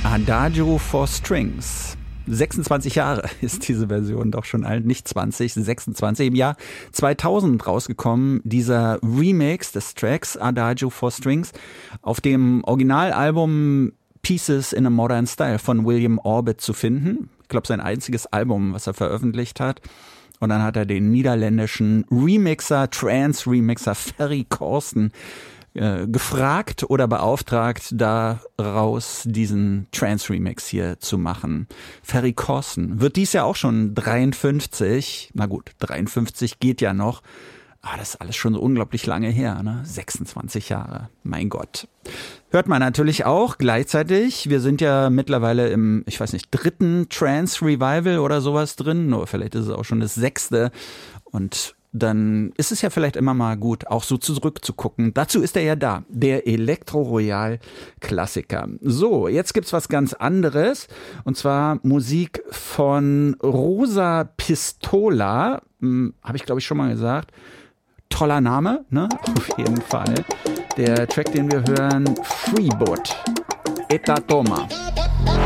Adagio for Strings. 26 Jahre ist diese Version doch schon alt, nicht 20, 26. Im Jahr 2000 rausgekommen, dieser Remix des Tracks Adagio for Strings auf dem Originalalbum Pieces in a Modern Style von William Orbit zu finden. Ich glaube, sein einziges Album, was er veröffentlicht hat. Und dann hat er den niederländischen Trance-Remixer Ferry Corsten gefragt oder beauftragt, daraus diesen Trance-Remix hier zu machen. Ferry Corsten wird dies Jahr auch schon 53. Na gut, 53 geht ja noch. Aber das ist alles schon so unglaublich lange her, ne? 26 Jahre, mein Gott. Hört man natürlich auch gleichzeitig. Wir sind ja mittlerweile im, ich weiß nicht, 3. Trance-Revival oder sowas drin. Nur vielleicht ist es auch schon das 6. Und dann ist es ja vielleicht immer mal gut, auch so zurückzugucken. Dazu ist er ja da, der Elektro-Royal-Klassiker. So, jetzt gibt's was ganz anderes, und zwar Musik von Rosa Pistola. Habe ich, glaube ich, schon mal gesagt. Toller Name, ne? Auf jeden Fall. Der Track, den wir hören, Freeboot. Eta Toma.